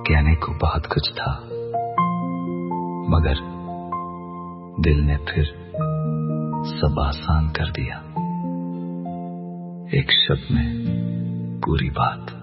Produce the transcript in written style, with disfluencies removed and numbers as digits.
कहने को बहुत कुछ था, मगर दिल ने फिर सब आसान कर दिया। एक शब्द में पूरी बात।